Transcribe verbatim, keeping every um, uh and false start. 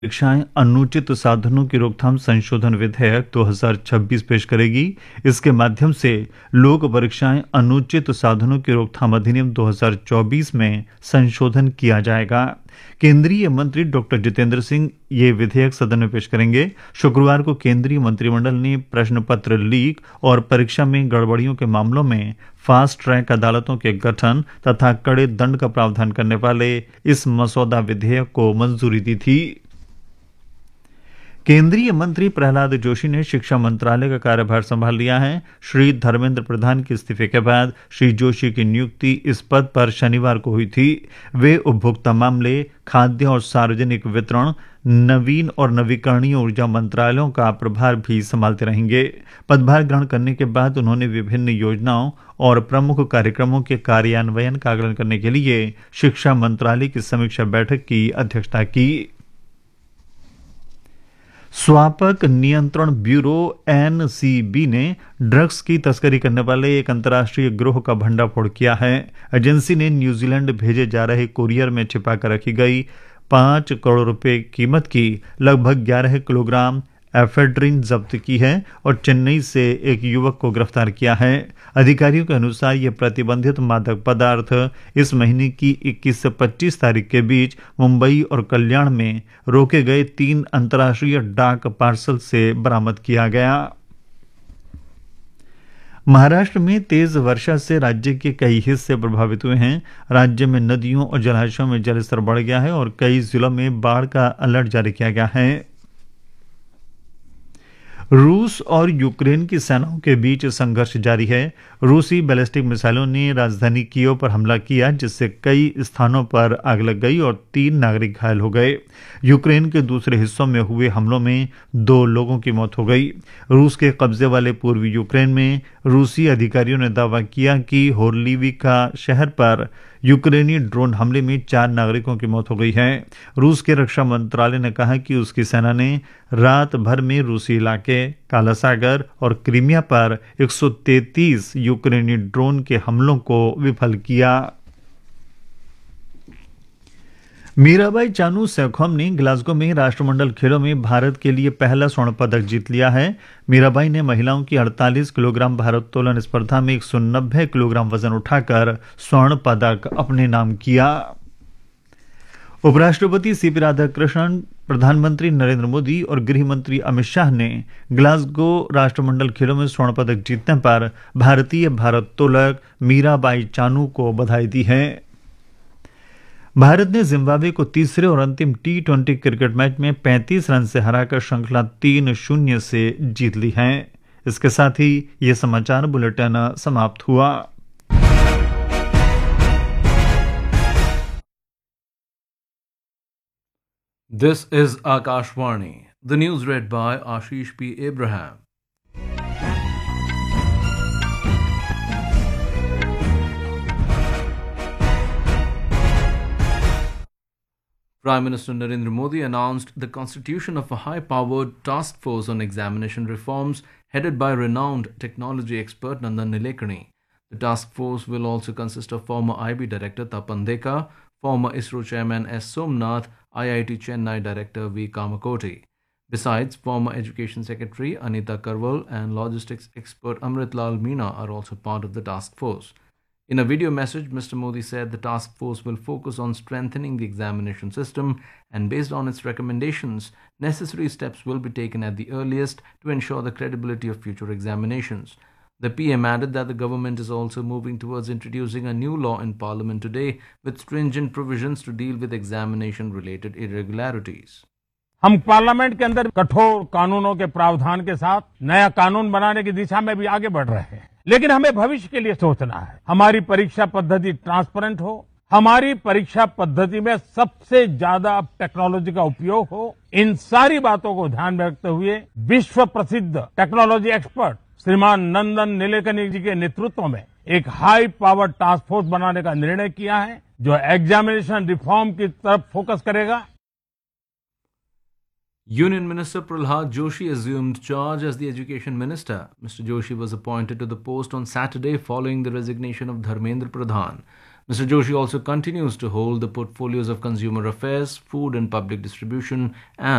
परीक्षाएं अनुचित साधनों की रोकथाम संशोधन विधेयक दो हज़ार छब्बीस पेश करेगी। इसके माध्यम से लोक परीक्षाएं अनुचित साधनों की रोकथाम अधिनियम दो हज़ार चौबीस में संशोधन किया जाएगा। केंद्रीय मंत्री डॉक्टर जितेंद्र सिंह ये विधेयक सदन में पेश करेंगे। शुक्रवार को केंद्रीय मंत्रिमंडल ने प्रश्न पत्र लीक और परीक्षा में गड़बड़ियों के मामलों में फास्ट ट्रैक अदालतों के गठन तथा कड़े दंड का प्रावधान करने वाले इस मसौदा विधेयक को मंजूरी दी थी। केंद्रीय मंत्री प्रहलाद जोशी ने शिक्षा मंत्रालय का कार्यभार संभाल लिया है। श्री धर्मेंद्र प्रधान के इस्तीफे के बाद श्री जोशी की नियुक्ति इस पद पर शनिवार को हुई थी। वे उपभोक्ता मामले, खाद्य और सार्वजनिक वितरण, नवीन और नवीकरणीय ऊर्जा मंत्रालयों का प्रभार भी संभालते रहेंगे। पदभार ग्रहण करने के बाद उन्होंने विभिन्न योजनाओं और प्रमुख कार्यक्रमों के कार्यान्वयन का आकलन करने के लिए शिक्षा मंत्रालय की समीक्षा बैठक की अध्यक्षता की। स्वापक नियंत्रण ब्यूरो एन सी बी ने ड्रग्स की तस्करी करने वाले एक अंतर्राष्ट्रीय गिरोह का भंडाफोड़ किया है। एजेंसी ने न्यूजीलैंड भेजे जा रहे कुरियर में छिपाकर रखी गई पांच करोड़ रुपए कीमत की लगभग ग्यारह किलोग्राम एफेड्रिन जब्त की है और चेन्नई से एक युवक को गिरफ्तार किया है। अधिकारियों के अनुसार यह प्रतिबंधित मादक पदार्थ इस महीने की इक्कीस से पच्चीस तारीख के बीच मुंबई और कल्याण में रोके गए तीन अंतर्राष्ट्रीय डाक पार्सल से बरामद किया गया। महाराष्ट्र में तेज वर्षा से राज्य के कई हिस्से प्रभावित हुए हैं। राज्य में नदियों और जलाशयों में जलस्तर बढ़ गया है और कई जिलों में बाढ़ का अलर्ट जारी किया गया है। रूस और यूक्रेन की सेनाओं के बीच संघर्ष जारी है। रूसी बैलिस्टिक मिसाइलों ने राजधानी कीव पर हमला किया, जिससे कई स्थानों पर आग लग गई और तीन नागरिक घायल हो गए। यूक्रेन के दूसरे हिस्सों में हुए हमलों में दो लोगों की मौत हो गई। रूस के कब्जे वाले पूर्वी यूक्रेन में रूसी अधिकारियों ने दावा किया कि होर्लिविका शहर पर यूक्रेनी ड्रोन हमले में चार नागरिकों की मौत हो गई है। रूस के रक्षा मंत्रालय ने कहा कि उसकी सेना ने रात भर में रूसी इलाके, काला सागर और क्रीमिया पर एक सौ तैंतीस यूक्रेनी ड्रोन के हमलों को विफल किया। मीराबाई चानू सेखोम ने ग्लासगो में राष्ट्रमंडल खेलों में भारत के लिए पहला स्वर्ण पदक जीत लिया है। मीराबाई ने महिलाओं की अड़तालीस किलोग्राम भारोत्तोलन स्पर्धा में एक सौ नब्बे किलोग्राम वजन उठाकर स्वर्ण पदक अपने नाम किया। उपराष्ट्रपति सीपी राधाकृष्णन, प्रधानमंत्री नरेंद्र मोदी और गृह मंत्री अमित शाह ने ग्लासगो राष्ट्रमंडल खेलों में स्वर्ण पदक जीतने पर भारतीय भारोत्तोलक मीराबाई चानू को बधाई दी है। भारत ने जिम्बाब्वे को तीसरे और अंतिम टी ट्वेंटी क्रिकेट मैच में पैंतीस रन से हराकर श्रृंखला तीन शून्य से जीत ली है। इसके साथ ही यह समाचार बुलेटिन समाप्त हुआ। This is Akashvani. The news read by Ashish P. Abraham. Prime Minister Narendra Modi announced the constitution of a high-powered task force on examination reforms headed by renowned technology expert Nandan Nilekani. The task force will also consist of former I B Director Tapan Deka, former ISRO Chairman S. Somnath, I I T Chennai Director V. Kamakoti. Besides, former Education Secretary Anita Karwal and logistics expert Amrit Lal Meena are also part of the task force. In a video message, Mister Modi said the task force will focus on strengthening the examination system and based on its recommendations, necessary steps will be taken at the earliest to ensure the credibility of future examinations. The P M added that the government is also moving towards introducing a new law in Parliament today with stringent provisions to deal with examination-related irregularities. हम parliament के अंदर कठोर कानूनों के प्रावधान के साथ नया कानून बनाने की दिशा में भी आगे बढ़ रहे हैं, लेकिन हमें भविष्य के लिए सोचना है। हमारी परीक्षा पद्धति ट्रांसपेरेंट हो, हमारी परीक्षा पद्धति में सबसे ज्यादा टेक्नोलॉजी का उपयोग हो। इन सारी बातों को ध्यान में रखते हुए विश्व प्रसिद्ध टेक्नोलॉजी एक्सपर्ट श्रीमान नंदन नीलेकनी जी के नेतृत्व में एक हाई पावर टास्क फोर्स बनाने का निर्णय किया है, जो एग्जामिनेशन रिफॉर्म की तरफ फोकस करेगा। Union Minister Prahlad Joshi assumed charge as the Education Minister. Mister Joshi was appointed to the post on Saturday following the resignation of Dharmendra Pradhan. Mister Joshi also continues to hold the portfolios of Consumer Affairs, Food and Public Distribution, and